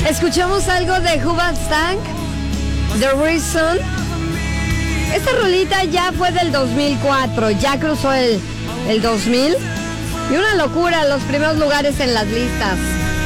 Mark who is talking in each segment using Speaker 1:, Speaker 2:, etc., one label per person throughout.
Speaker 1: Escuchamos algo de Hoobastank, The Reason. Esta rolita ya fue del 2004, ya cruzó el 2000. Y una locura, los primeros lugares en las listas.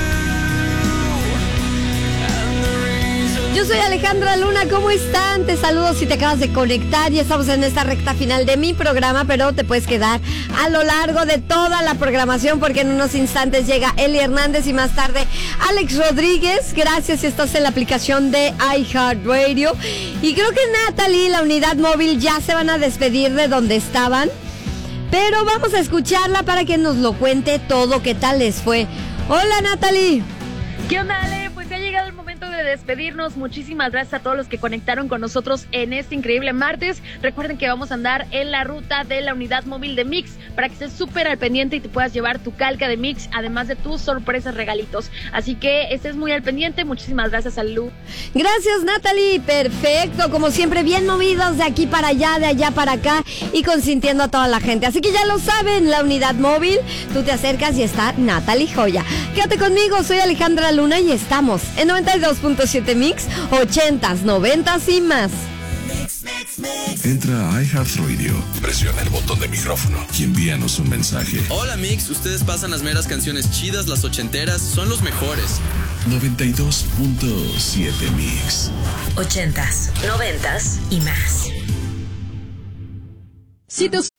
Speaker 1: Yo soy Alejandra Luna, ¿cómo están? Te saludo si te acabas de conectar. Ya estamos en esta recta final de mi programa, pero te puedes quedar a lo largo de toda la programación porque en unos instantes llega Eli Hernández y más tarde Alex Rodríguez. Gracias si estás en la aplicación de iHeartRadio. Y creo que Natalie y la unidad móvil ya se van a despedir de donde estaban, pero vamos a escucharla para que nos lo cuente todo, qué tal les fue. Hola, Natalie.
Speaker 2: ¿Qué onda, Ale? Pues ya ha llegado el momento de despedirnos. Muchísimas gracias a todos los que conectaron con nosotros en este increíble martes. Recuerden que vamos a andar en la ruta de la unidad móvil de Mix para que estés súper al pendiente y te puedas llevar tu calca de Mix, además de tus sorpresas, regalitos. Así que estés muy al pendiente. Muchísimas gracias, Lu.
Speaker 1: Gracias, Natalie. Perfecto. Como siempre, bien movidos de aquí para allá, de allá para acá y consintiendo a toda la gente. Así que ya lo saben, la unidad móvil, tú te acercas y está Natalie Joya. Quédate conmigo, soy Alejandra Luna y estamos en 92.7 Mix, 80s, 90s y más.
Speaker 3: Entra a iHeartRadio, presiona el botón de micrófono y envíanos un mensaje.
Speaker 4: Hola Mix, ustedes pasan las meras canciones chidas, las ochenteras, son los mejores.
Speaker 3: 92.7 Mix.
Speaker 5: 80s, 90s y más.
Speaker 6: Si tus